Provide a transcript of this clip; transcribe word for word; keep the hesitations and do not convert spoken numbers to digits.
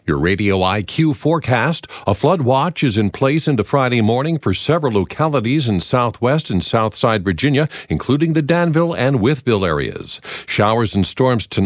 Your Radio I Q forecast. A flood watch is in place into Friday morning for several localities in southwest and southside Virginia, including the Danville and Wytheville areas. Showers and storms tonight.